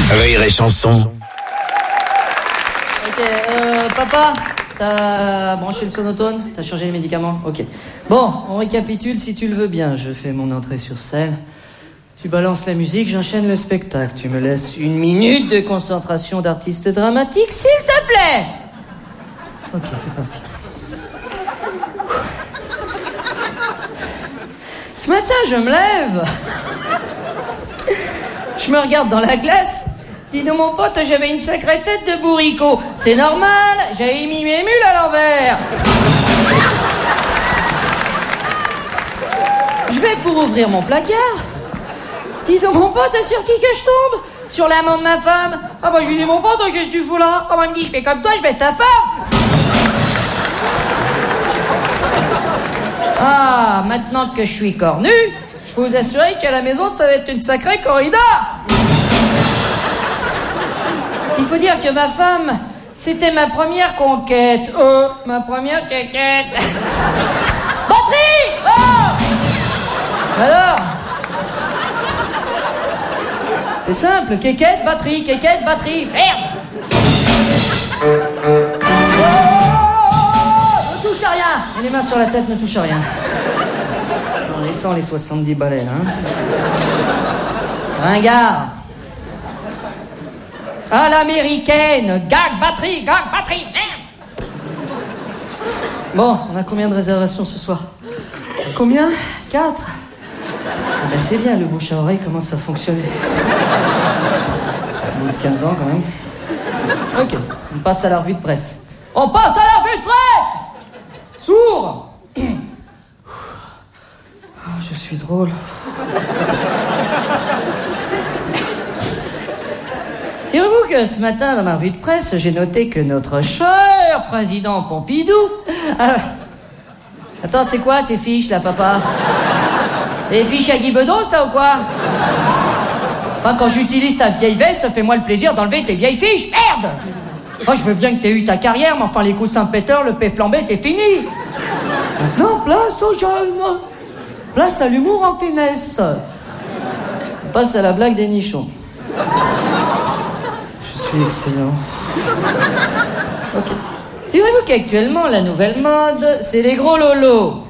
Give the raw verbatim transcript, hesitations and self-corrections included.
Rire et chanson. Ok, euh, papa, t'as branché le sonotone? T'as changé les médicaments? Ok. Bon, on récapitule si tu le veux bien. Je fais mon entrée sur scène. Tu balances la musique, j'enchaîne le spectacle. Tu me laisses une minute de concentration d'artiste dramatique, s'il te plaît. Ok, c'est parti. Ce matin, je me lève. Je me regarde dans la glace. Dis donc, mon pote, j'avais une sacrée tête de bourricot. C'est normal, j'avais mis mes mules à l'envers. Je vais pour ouvrir mon placard. Dis donc, mon pote, sur qui que je tombe? Sur l'amant de ma femme. Ah bah, je lui dis, mon pote, qu'est-ce que tu fous là? Ah bah, il me dit, je fais comme toi, je baisse ta femme. Ah, maintenant que je suis cornu, je peux vous assurer qu'à la maison, ça va être une sacrée corrida. Il faut dire que ma femme, c'était ma première conquête. Oh, ma première conquête. Batterie! Oh! Alors? C'est simple, quéquette, batterie, quéquette, batterie. Merde! Oh! Ne touche à rien! Et les mains sur la tête, ne touche à rien. En laissant les soixante-dix balais, hein. Ringard. À l'américaine, gag, batterie, gag, batterie, merde. Bon, on a combien de réservations ce soir? Combien? Quatre? Ah ben c'est bien, le bouche à oreille commence à fonctionner. Au bout de quinze ans, quand même. Ok, on passe à la revue de presse. On passe à la revue de presse! Sourd! Oh, je suis drôle. Direz-vous que ce matin, dans ma revue de presse, j'ai noté que notre cher président Pompidou... Euh... Attends, c'est quoi ces fiches, là, papa? Les fiches à Guy Bedos, ça, ou quoi? Enfin, quand j'utilise ta vieille veste, fais-moi le plaisir d'enlever tes vieilles fiches. Merde! Moi, je veux bien que t'aies eu ta carrière, mais enfin, les coups Saint-Péter, le paix flambé, c'est fini. Maintenant, place aux jeunes. Place à l'humour en finesse. On passe à la blague des nichons. Je suis excellent. Ok. Direz-vous qu'actuellement, la nouvelle mode, c'est les gros lolos.